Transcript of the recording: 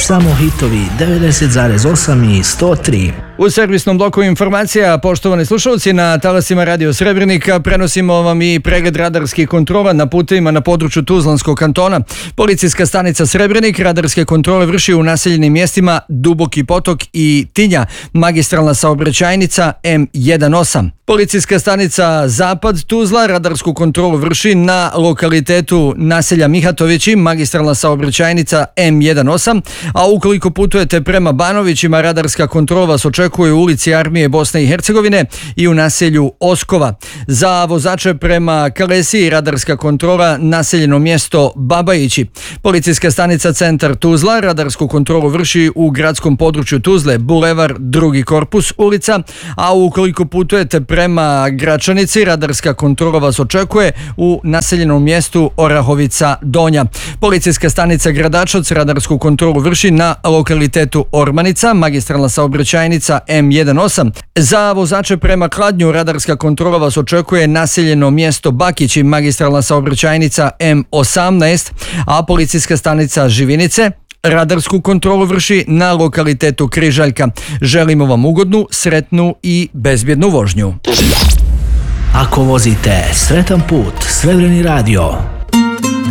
Samo hitovi 90,8 i 103. U servisnom bloku informacija, poštovani slušalci, na talasima Radio Srebrenika prenosimo vam i pregled radarskih kontrola na putevima na području Tuzlanskog kantona. Policijska stanica Srebrenik radarske kontrole vrši u naseljenim mjestima Duboki potok i Tinja, magistralna saobraćajnica M18. Policijska stanica Zapad Tuzla radarsku kontrolu vrši na lokalitetu naselja Mihatovići, magistralna saobraćajnica M18, a ukoliko putujete prema Banovićima, radarska kontrola vas očekuje u ulici Armije Bosne i Hercegovine i u naselju Oskova. Za vozače prema Kalesiji radarska kontrola naseljeno mjesto Babajići. Policijska stanica Centar Tuzla radarsku kontrolu vrši u gradskom području Tuzle, Bulevar, Drugi korpus, ulica, a ukoliko putujete prema Gračanici, radarska kontrola vas očekuje u naseljenom mjestu Orahovica Donja. Policijska stanica Gradačac radarsku kontrolu vrši na lokalitetu Ormanica, magistralna saobraćajnica M18. Za vozače prema Kladnju radarska kontrola vas očekuje naseljeno mjesto Bakić i magistralna saobraćajnica M18, a policijska stanica Živinice radarsku kontrolu vrši na lokalitetu Križaljka. Želimo vam ugodnu, sretnu i bezbjednu vožnju. Ako vozite, sretan put, Srebreni radio.